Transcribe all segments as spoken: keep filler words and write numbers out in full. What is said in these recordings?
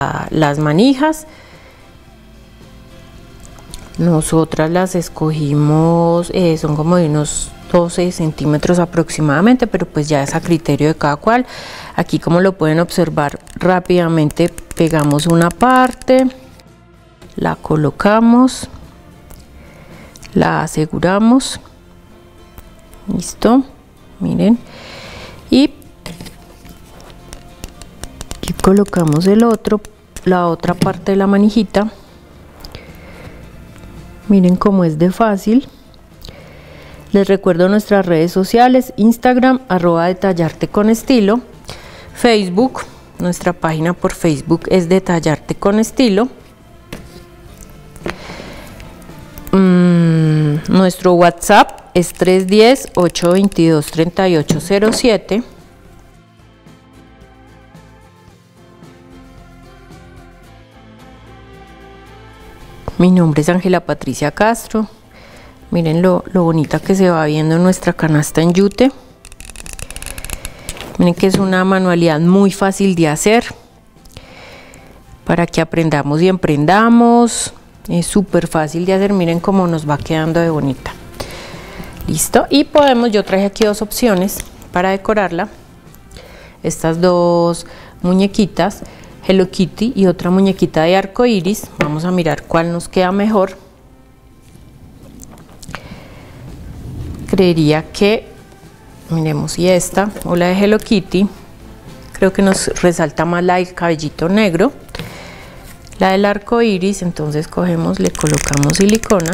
las manijas. Nosotras las escogimos, eh, son como de unos doce centímetros aproximadamente, pero pues ya es a criterio de cada cual. Aquí, como lo pueden observar, rápidamente pegamos una parte, la colocamos, la aseguramos, listo, miren, y, y colocamos el otro, la otra parte de la manijita. Miren cómo es de fácil. Les recuerdo nuestras redes sociales: Instagram, arroba detallarte con estilo; Facebook, nuestra página por Facebook es Detallarte con Estilo; mm, nuestro WhatsApp es tres uno cero, ocho dos dos, tres ocho cero siete. Mi nombre es Ángela Patricia Castro. Miren lo, lo bonita que se va viendo nuestra canasta en yute. Miren que es una manualidad muy fácil de hacer, para que aprendamos y emprendamos. Es súper fácil de hacer. Miren cómo nos va quedando de bonita. Listo. Y podemos, yo traje aquí dos opciones para decorarla. Estas dos muñequitas, Hello Kitty y otra muñequita de arco iris. Vamos a mirar cuál nos queda mejor. Creería que, miremos, y esta o la de Hello Kitty, creo que nos resalta más la del cabellito negro. La del arco iris, entonces cogemos, le colocamos silicona,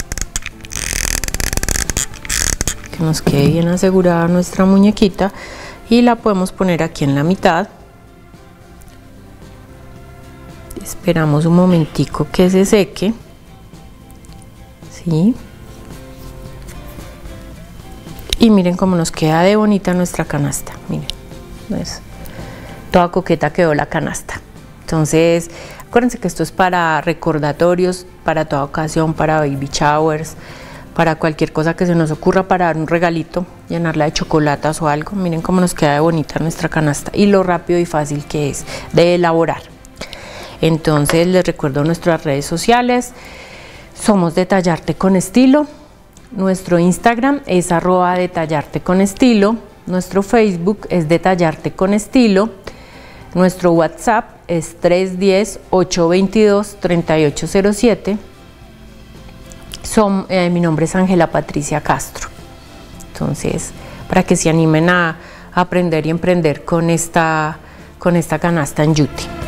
que nos quede bien asegurada nuestra muñequita, y la podemos poner aquí en la mitad. Esperamos un momentico que se seque, ¿sí? Y miren cómo nos queda de bonita nuestra canasta. Miren, pues, toda coqueta quedó la canasta. Entonces, acuérdense que esto es para recordatorios, para toda ocasión, para baby showers, para cualquier cosa que se nos ocurra, para dar un regalito, llenarla de chocolatas o algo. Miren cómo nos queda de bonita nuestra canasta y lo rápido y fácil que es de elaborar. Entonces, les recuerdo nuestras redes sociales. Somos Detallarte con Estilo. Nuestro Instagram es arroba detallarte con estilo. Nuestro Facebook es Detallarte con Estilo. Nuestro WhatsApp es tres uno cero, ocho dos dos, tres ocho cero siete. Son, eh, mi nombre es Ángela Patricia Castro. Entonces, para que se animen a aprender y emprender con esta, con esta canasta en yute.